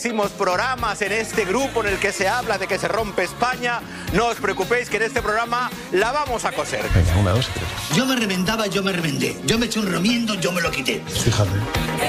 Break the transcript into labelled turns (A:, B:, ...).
A: muchísimos programas en este grupo en el que se habla de que se rompe España. No os preocupéis que en este programa la vamos a coser.
B: Venga, 1, 2 y 3.
C: Yo me reventaba, yo me reventé. Yo me eché un remiendo, yo me lo quité.
B: Fíjate.